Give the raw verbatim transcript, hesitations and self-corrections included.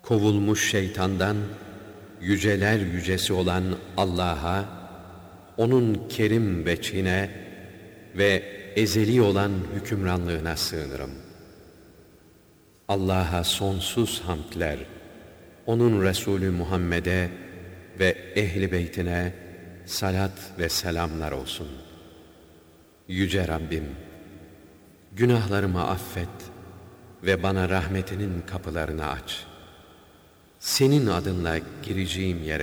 Kovulmuş şeytandan yüceler yücesi olan Allah'a, onun kerim veçhine ve ezeli olan hükümranlığına sığınırım. Allah'a sonsuz hamdler, onun Resulü Muhammed'e ve ehli beytine salat ve selamlar olsun. Yüce Rabbim, günahlarımı affet ve bana rahmetinin kapılarını aç. Senin adınla gireceğim yere